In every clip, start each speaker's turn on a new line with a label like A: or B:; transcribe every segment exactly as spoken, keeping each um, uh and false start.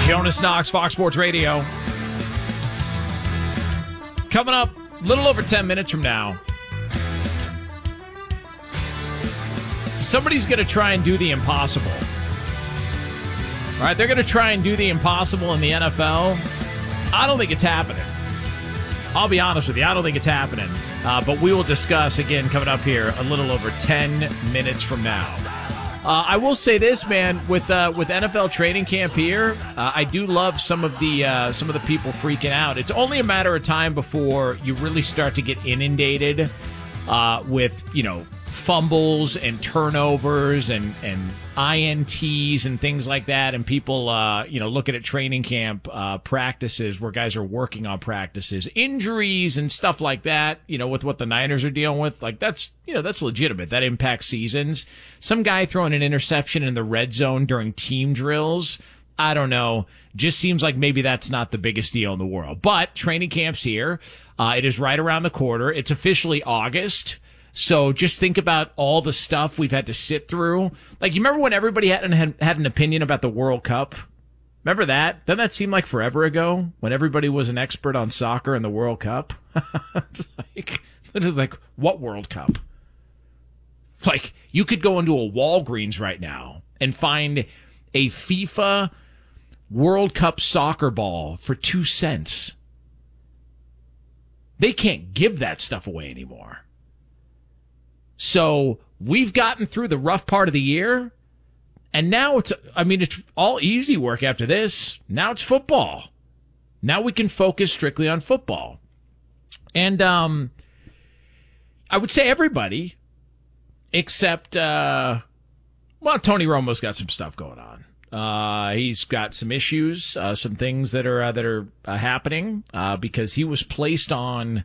A: Jonas Knox, Fox Sports Radio. Coming up a little over ten minutes from now, somebody's going to try and do the impossible. All right, they're going to try and do the impossible in the N F L. I don't think it's happening. I'll be honest with you. I don't think it's happening. Uh, but we will discuss, again, coming up here a little over ten minutes from now. Uh, I will say this, man, with uh, with N F L training camp here, uh, I do love some of the uh, some of the people freaking out. It's only a matter of time before you really start to get inundated uh, with, you know, fumbles and turnovers and, and I N Ts and things like that, and people, uh, you know, looking at training camp uh, practices where guys are working on practices, injuries and stuff like that, you know, with what the Niners are dealing with. Like, that's, you know, that's legitimate. That impacts seasons. Some guy throwing an interception in the red zone during team drills, I don't know. Just seems like maybe that's not the biggest deal in the world. But training camp's here. Uh, it is right around the corner. It's officially August. So just think about all the stuff we've had to sit through. Like, you remember when everybody had, had, had an opinion about the World Cup? Remember that? Doesn't that seem like forever ago when everybody was an expert on soccer and the World Cup? It's like, literally like, what World Cup? Like, you could go into a Walgreens right now and find a FIFA World Cup soccer ball for two cents. They can't give that stuff away anymore. So we've gotten through the rough part of the year, and now it's, I mean, it's all easy work after this. Now it's football. Now we can focus strictly on football. And um, I would say everybody except, uh, well, Tony Romo's got some stuff going on. Uh, he's got some issues, uh, some things that are, uh, that are uh, happening uh, because he was placed on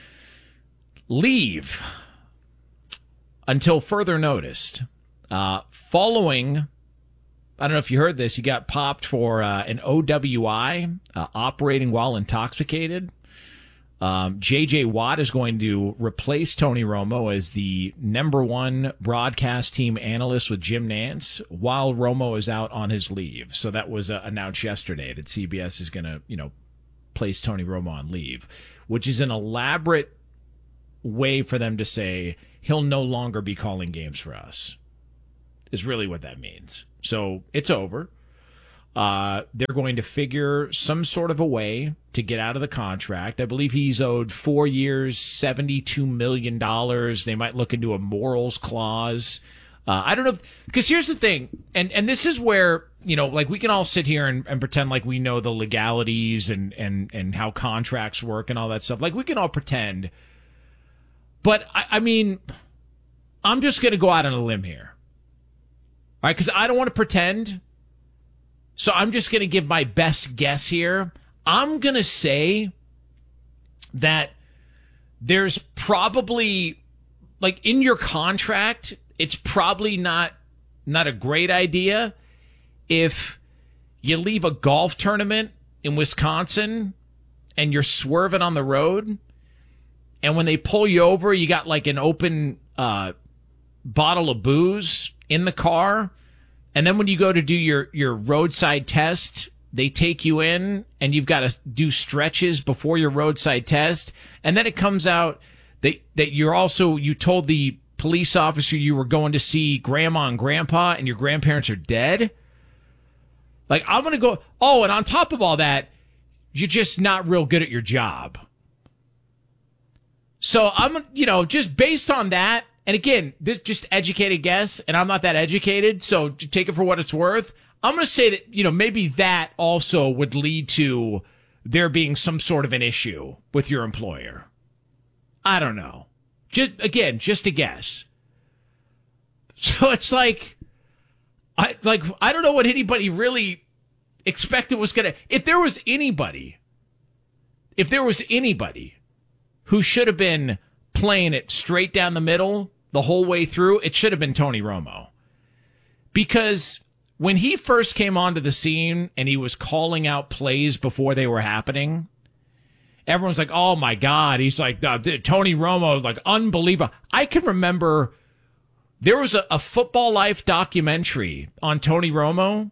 A: leave until further notice. Uh, following, I don't know if you heard this, he got popped for uh, an O W I, uh, operating while intoxicated. Um, J J Watt is going to replace Tony Romo as the number one broadcast team analyst with Jim Nantz while Romo is out on his leave. So that was uh, announced yesterday that C B S is going to, you know, place Tony Romo on leave, which is an elaborate way for them to say he'll no longer be calling games for us, is really what that means. So it's over. Uh, they're going to figure some sort of a way to get out of the contract. I believe he's owed four years, seventy-two million dollars. They might look into a morals clause. Uh, I don't know. Because here's the thing, and, and this is where, you know, like, we can all sit here and, and pretend like we know the legalities and, and, and how contracts work and all that stuff. Like, we can all pretend. But, I, I mean, I'm just going to go out on a limb here. All right, because I don't want to pretend. So I'm just going to give my best guess here. I'm going to say that there's probably, like, in your contract, it's probably not not a great idea if you leave a golf tournament in Wisconsin and you're swerving on the road, and when they pull you over, you got like an open uh, bottle of booze in the car. And then when you go to do your, your roadside test, they take you in and you've got to do stretches before your roadside test. And then it comes out that, that you're also, you told the police officer you were going to see grandma and grandpa and your grandparents are dead. Like, I'm going to go, oh, and on top of all that, you're just not real good at your job. So I'm, you know, just based on that, and again, this just educated guess, and I'm not that educated, so take it for what it's worth. I'm going to say that, you know, maybe that also would lead to there being some sort of an issue with your employer. I don't know. Just, again, just a guess. So it's like, I, like, I don't know what anybody really expected was going to, if there was anybody, if there was anybody who should have been playing it straight down the middle the whole way through, it should have been Tony Romo. Because when he first came onto the scene and he was calling out plays before they were happening, everyone's like, oh my God, he's like, uh, Tony Romo, like, unbelievable. I can remember there was a, a Football Life documentary on Tony Romo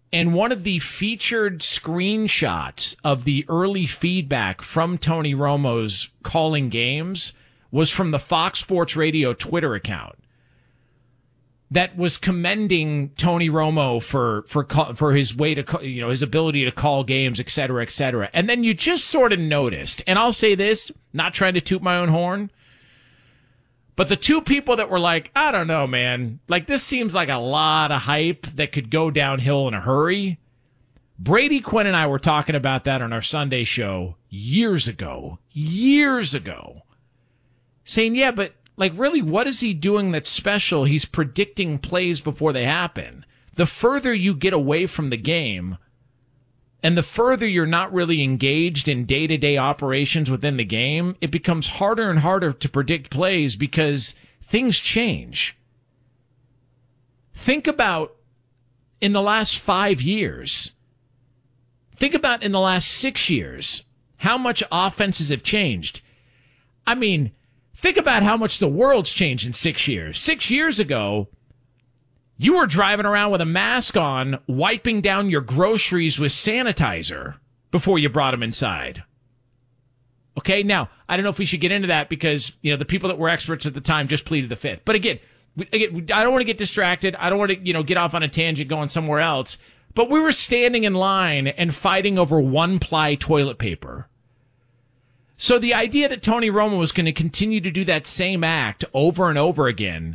A: And one of the featured screenshots of the early feedback from Tony Romo's calling games was from the Fox Sports Radio Twitter account that was commending Tony Romo for for for his way to, you know, his ability to call games, et cetera, et cetera. And then you just sort of noticed, and I'll say this, not trying to toot my own horn, but the two people that were like, I don't know, man, like this seems like a lot of hype that could go downhill in a hurry. Brady Quinn and I were talking about that on our Sunday show years ago, years ago, saying, yeah, but like really, what is he doing that's special? He's predicting plays before they happen. The further you get away from the game, and the further you're not really engaged in day-to-day operations within the game, it becomes harder and harder to predict plays because things change. Think about in the last five years. Think about in the last six years how much offenses have changed. I mean, think about how much the world's changed in six years. Six years ago, you were driving around with a mask on, wiping down your groceries with sanitizer before you brought them inside. Okay, now, I don't know if we should get into that because, you know, the people that were experts at the time just pleaded the fifth. But again, again I don't want to get distracted. I don't want to, you know, get off on a tangent going somewhere else. But we were standing in line and fighting over one-ply toilet paper. So the idea that Tony Romo was going to continue to do that same act over and over again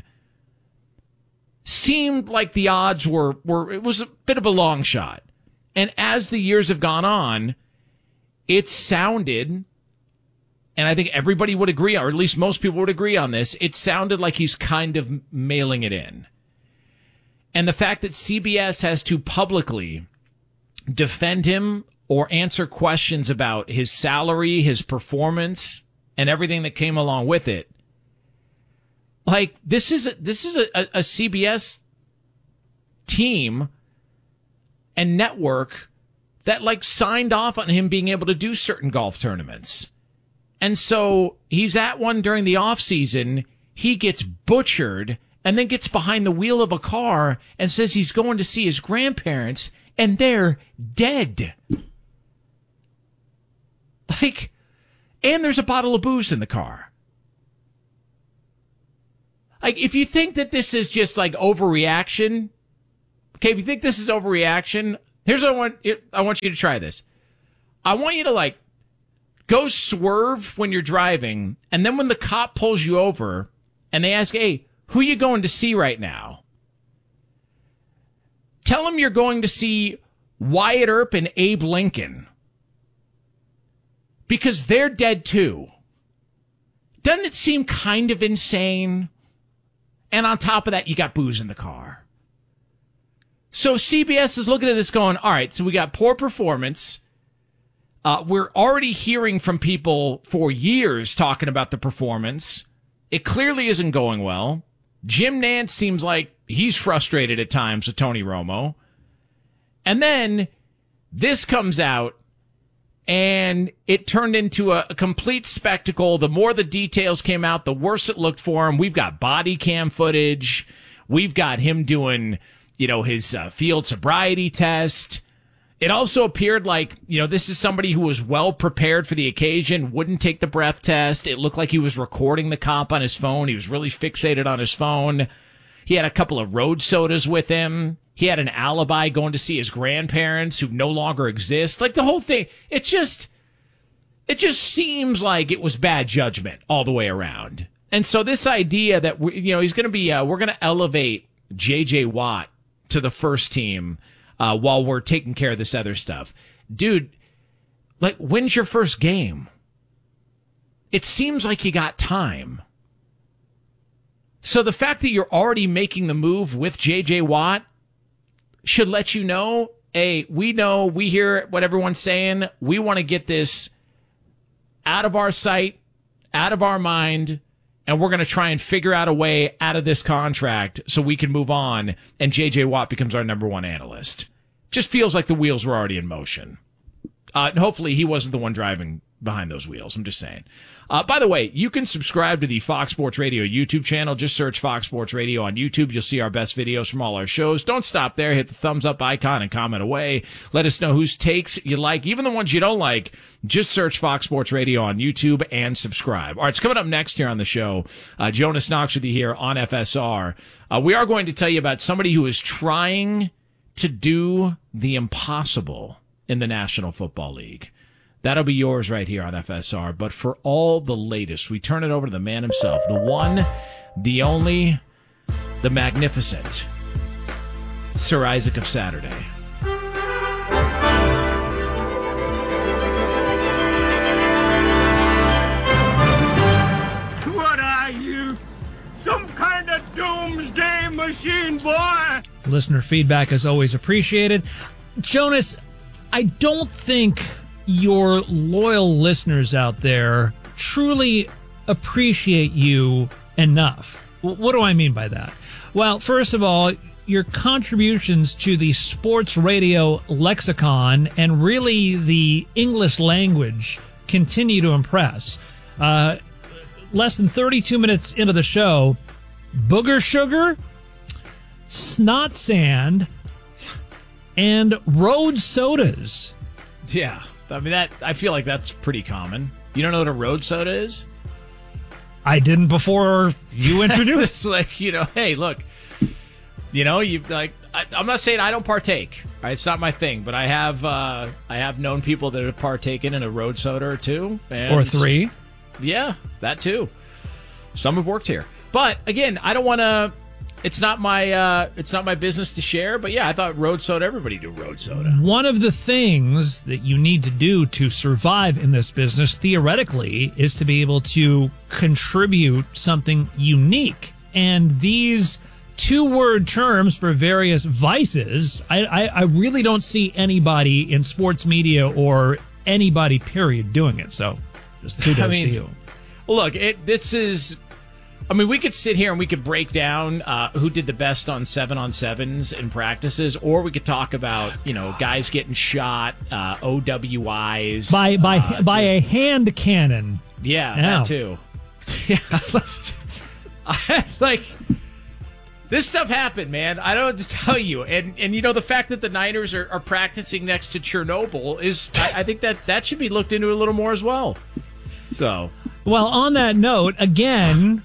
A: seemed like the odds were, were, it was a bit of a long shot. And as the years have gone on, it sounded, and I think everybody would agree, or at least most people would agree on this, it sounded like he's kind of mailing it in. And the fact that C B S has to publicly defend him or answer questions about his salary, his performance, and everything that came along with it, like, this is a, this is a, a C B S team and network that, like, signed off on him being able to do certain golf tournaments. And so he's at one during the off season. He gets butchered and then gets behind the wheel of a car and says he's going to see his grandparents, and they're dead. Like, and there's a bottle of booze in the car. Like, if you think that this is just, like, overreaction, okay, if you think this is overreaction, here's what I want, I want you to try this. I want you to, like, go swerve when you're driving, and then when the cop pulls you over, and they ask, hey, who you going to see right now? Tell them you're going to see Wyatt Earp and Abe Lincoln. Because they're dead, too. Doesn't it seem kind of insane? And on top of that, you got booze in the car. So C B S is looking at this going, all right, so we got poor performance. Uh, we're already hearing from people for years talking about the performance. It clearly isn't going well. Jim Nantz seems like he's frustrated at times with Tony Romo. And then this comes out, and it turned into a, a complete spectacle. The more the details came out, the worse it looked for him. We've got body cam footage. We've got him doing, you know, his uh, field sobriety test. It also appeared like, you know, this is somebody who was well prepared for the occasion, wouldn't take the breath test. It looked like he was recording the cop on his phone. He was really fixated on his phone. He had a couple of road sodas with him. He had an alibi going to see his grandparents who no longer exist. Like, the whole thing, it just, it just seems like it was bad judgment all the way around. And so this idea that, we, you know, he's going to be, uh, we're going to elevate J J Watt to the first team uh, while we're taking care of this other stuff. Dude, like, when's your first game? It seems like you got time. So the fact that you're already making the move with J J Watt should let you know, hey, we know, we hear what everyone's saying. We want to get this out of our sight, out of our mind, and we're going to try and figure out a way out of this contract so we can move on, and J J Watt becomes our number one analyst. Just feels like the wheels were already in motion. Uh, and hopefully he wasn't the one driving behind those wheels. I'm just saying. Uh, by the way, you can subscribe to the Fox Sports Radio YouTube channel. Just search Fox Sports Radio on YouTube. You'll see our best videos from all our shows. Don't stop there. Hit the thumbs up icon and comment away. Let us know whose takes you like, even the ones you don't like. Just search Fox Sports Radio on YouTube and subscribe. All right, it's coming up next here on the show. Uh, Jonas Knox with you here on F S R. Uh, we are going to tell you about somebody who is trying to do the impossible in the National Football League. That'll be yours right here on F S R. But for all the latest, we turn it over to the man himself, the one, the only, the magnificent Sir Isaac of Saturday.
B: What are you? Some kind of doomsday machine, boy?
C: Listener feedback is always appreciated. Jonas, I don't think your loyal listeners out there truly appreciate you enough. What do I mean by that? Well, first of all, your contributions to the sports radio lexicon and really the English language continue to impress. Uh, less than thirty-two minutes into the show, booger sugar, snot sand, and road sodas.
A: Yeah. I mean, that I feel like that's pretty common. You don't know what a road soda is?
C: I didn't before you introduced.
A: It's like, you know, hey, look, you know, you like. I, I'm not saying I don't partake. Right? It's not my thing, but I have uh, I have known people that have partaken in a road soda or two, and
C: or three.
A: Yeah, that too. Some have worked here, but again, I don't want to. It's not my uh, it's not my business to share, but yeah, I thought road soda, everybody do road soda.
C: One of the things that you need to do to survive in this business, theoretically, is to be able to contribute something unique. And these two-word terms for various vices, I, I, I really don't see anybody in sports media or anybody, period, doing it. So just kudos
A: I mean,
C: to you.
A: Look, it, this is... I mean, we could sit here and we could break down uh, who did the best on seven on sevens in practices, or we could talk about, you know, guys getting shot, uh, O W Is
C: by by
A: uh,
C: by
A: just,
C: a hand cannon.
A: Yeah,
C: Ow.
A: that too. Yeah, I, like this stuff happened, man. I don't know what to tell you, and and you know the fact that the Niners are, are practicing next to Chernobyl is, I, I think that that should be looked into a little more as well. So,
C: well, on that note, again.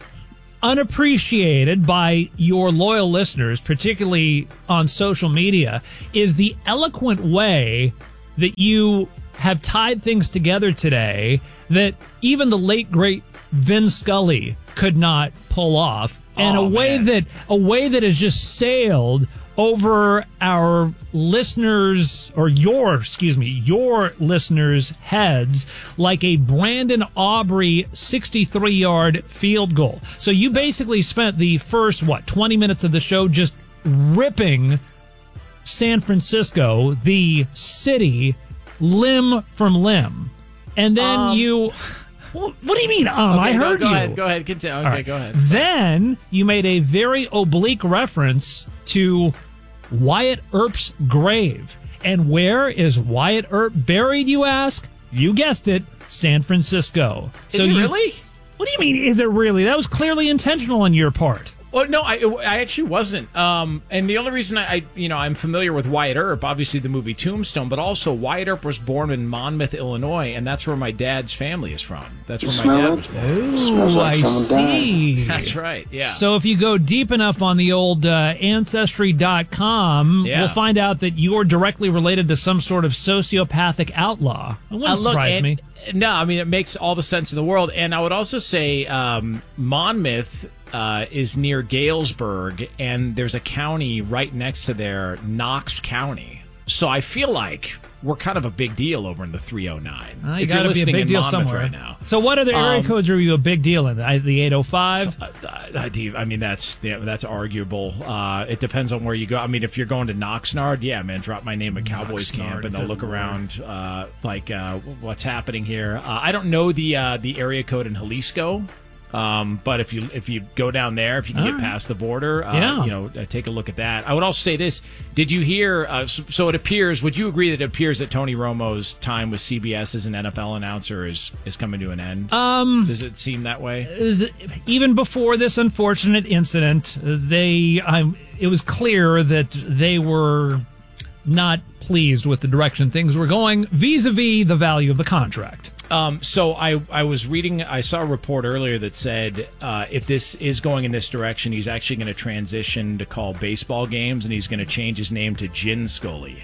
C: Unappreciated by your loyal listeners, particularly on social media, is the eloquent way that you have tied things together today that even the late great Vin Scully could not pull off, and
A: oh,
C: a way
A: man.
C: that a way that has just sailed over our listeners, or your, excuse me, your listeners' heads like a Brandon Aubrey sixty-three-yard field goal. So you basically spent the first, what, twenty minutes of the show just ripping San Francisco, the city, limb from limb. And then
A: um,
C: you... Well, what do you mean, um?
A: okay,
C: I
A: go,
C: heard
A: go
C: you.
A: Ahead, go ahead, continue. Okay,
C: right.
A: go ahead.
C: Then you made a very oblique reference to Wyatt Earp's grave. And where is Wyatt Earp buried, you ask? You guessed it, San Francisco.
A: Is
C: so
A: it
C: you,
A: really?
C: What do you mean, is it really? That was clearly intentional on your part.
A: Well, no, I, I actually wasn't. Um, and the only reason I, I, you know, I'm familiar with Wyatt Earp, obviously the movie Tombstone, but also Wyatt Earp was born in Monmouth, Illinois, and that's where my dad's family is from. That's where my dad was born.
C: Oh, I see.
A: That's right, yeah.
C: So if you go deep enough on the old uh, Ancestry dot com,
A: Yeah.
C: we'll find out that you're directly related to some sort of sociopathic outlaw. It wouldn't
A: Uh, look,
C: surprise
A: and-
C: me.
A: No, I mean, it makes all the sense in the world. And I would also say um, Monmouth uh, is near Galesburg, and there's a county right next to there, Knox County. So I feel like we're kind of a big deal over in the three oh nine.
C: Uh, you
A: if
C: got
A: you're
C: to be a
A: listening
C: big
A: in
C: deal
A: Monmouth
C: somewhere
A: right now.
C: So what other area
A: Um,
C: codes are you a big deal in? I- The eight oh five?
A: Uh, I, I mean, that's yeah, that's arguable. Uh, it depends on where you go. I mean, if you're going to Knoxnard, yeah, man, drop my name at Cowboys
C: Knoxnard,
A: Camp, and they'll
C: good
A: look
C: Lord.
A: around, uh, like uh, what's happening here. Uh, I don't know the uh, the area code in Jalisco. Um, but if you if you go down there, if you can
C: All
A: get
C: right.
A: past the border, uh,
C: Yeah.
A: you know, uh, take a look at that. I would also say this: did you hear? Uh, so, so it appears. Would you agree that it appears that Tony Romo's time with C B S as an N F L announcer is is coming to an end?
C: Um,
A: Does it seem that way?
C: th- even before this unfortunate incident, they um, it was clear that they were not pleased with the direction things were going vis-a-vis the value of the contract.
A: Um, so I, I was reading, I saw a report earlier that said uh, if this is going in this direction, he's actually going to transition to call baseball games, and he's going to change his name to Gin Scully.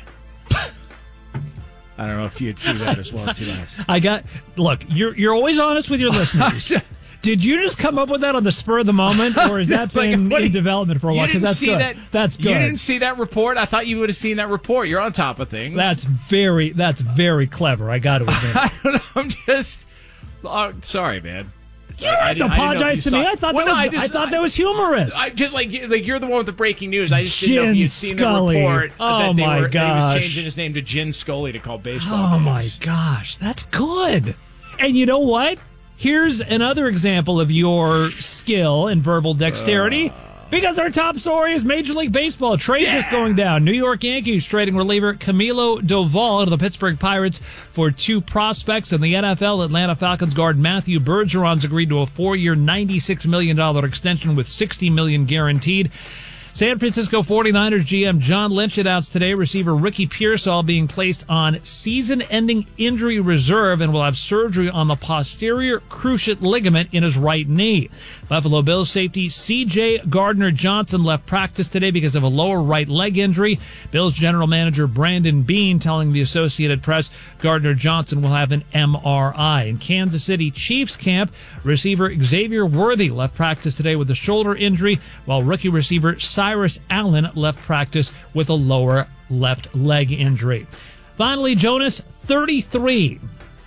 A: I don't know if you'd see that as well, too. Guys.
C: I got look. You're you're always honest with your listeners. Did you just come up with that on the spur of the moment, or has that
A: Like,
C: been
A: what do
C: in
A: you-
C: development for a
A: You
C: while? Because
A: didn't
C: that's
A: see
C: good.
A: that.
C: That's good.
A: You didn't see that report? I thought you would have seen that report. You're on top of things.
C: That's very that's very clever. I got to admit.
A: I don't know. I'm just. Oh, sorry, man.
C: You don't have to apologize to me. I thought
A: well,
C: that
A: no,
C: was
A: I, just,
C: I thought that was humorous.
A: I just like like you're the one with the breaking news. I just didn't know if
C: Gin
A: you'd seen
C: Scully.
A: the report
C: Oh,
A: that they
C: my
A: were that he
C: gosh.
A: was changing his name to Gin Scully to call baseball
C: Oh my
A: games.
C: gosh, that's good. And you know what? Here's another example of your skill and verbal dexterity. Because our top story is Major League Baseball. Trade just going down. New York Yankees trading reliever Camilo Doval to the Pittsburgh Pirates for two prospects. In the N F L, Atlanta Falcons guard Matthew Bergeron's agreed to a four-year, ninety-six million dollars extension with sixty million dollars guaranteed. San Francisco forty-niners G M John Lynch announced today receiver Ricky Pearsall being placed on season-ending injury reserve and will have surgery on the posterior cruciate ligament in his right knee. Buffalo Bills safety C J Gardner-Johnson left practice today because of a lower right leg injury. Bills general manager Brandon Beane telling the Associated Press Gardner-Johnson will have an M R I. In Kansas City Chiefs camp, receiver Xavier Worthy left practice today with a shoulder injury, while rookie receiver Cyrus Allen left practice with a lower left leg injury. Finally, Jonas, thirty-three.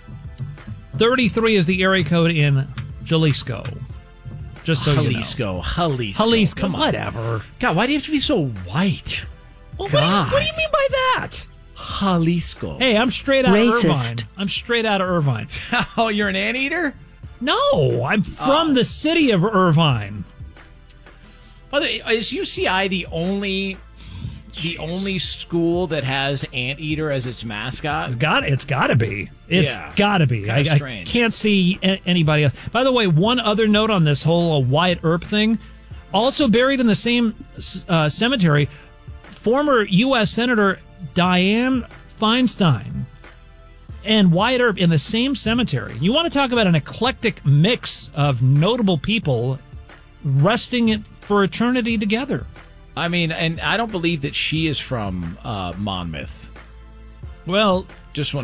C: thirty-three is the area code in Jalisco. Just so
A: Jalisco,
C: you know.
A: Jalisco,
C: Jalisco,
A: Come on.
C: whatever.
A: God, why do you have to be so white?
C: Well, what, do you,
A: God.
C: what do you mean by that?
A: Jalisco.
C: Hey, I'm straight out
D: Racist.
C: of Irvine. I'm straight out of Irvine.
A: Oh, you're an anteater?
C: No, I'm from the city of Irvine.
A: By the way, is U C I the only the only school that has anteater as its mascot?
C: Got it's got to be. It's
A: Yeah.
C: got to be. I,
A: Kinda
C: I
A: strange.
C: can't see a- anybody else. By the way, one other note on this whole uh, Wyatt Earp thing. Also buried in the same uh, cemetery, former U S Senator Dianne Feinstein and Wyatt Earp in the same cemetery. You want to talk about an eclectic mix of notable people resting it for eternity together.
A: I mean, and I don't believe that she is from uh, Monmouth.
C: Well,
A: Just want